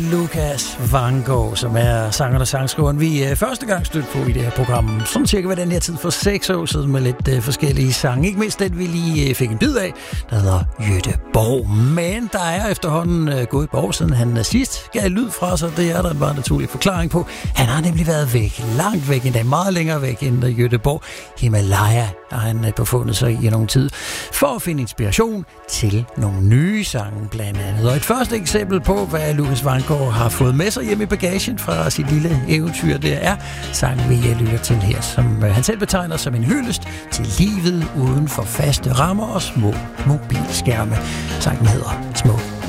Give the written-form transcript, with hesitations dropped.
Lukas Vangård, som er sangeren og sangskriveren, vi første gang stødte på i det her program. Sådan cirka ved den her tid for 6 år siden med lidt forskellige sange. Ikke mindst den, vi lige fik en bid af, der hedder Göteborg. Men der er efterhånden gået et par år siden, han sidst gav lyd fra sig. Det er der en meget naturlig forklaring på. Han har nemlig været væk, langt væk, endda meget længere væk end Göteborg. Himalaya har han befundet sig i nogle tid for at finde inspiration til nogle nye sange blandt andet. Og et første eksempel på, hvad Lukas Vangård har fået med sig hjem i bagagen fra sit lille eventyr, det er sangen, vi lytter til her, som han selv betegner som en hyldest til livet uden for faste rammer og små mobilskærme. Sangen hedder Små